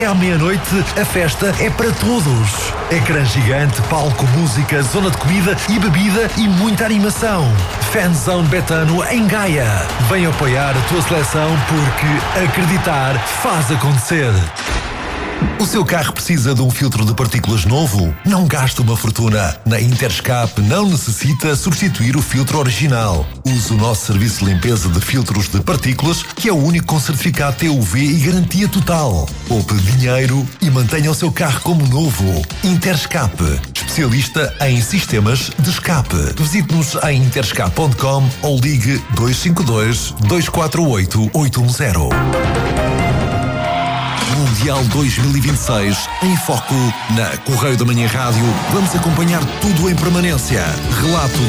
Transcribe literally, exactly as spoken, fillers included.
À meia-noite, a festa é para todos. Ecrã gigante, palco, música, zona de comida e bebida e muita animação. Fanzone Betano em Gaia. Vem apoiar a tua seleção porque acreditar faz acontecer. O seu carro precisa de um filtro de partículas novo? Não gaste uma fortuna. Na Interscape não necessita substituir o filtro original. Use o nosso serviço de limpeza de filtros de partículas, que é o único com certificado T U V e garantia total. Poupe dinheiro e mantenha o seu carro como novo. Interscape, especialista em sistemas de escape. Visite-nos em interscape ponto com ou ligue dois cinco dois, dois quatro oito, oito um zero. Mundial dois mil e vinte e seis em foco na Correio da Manhã Rádio. Vamos acompanhar tudo em permanência. Relato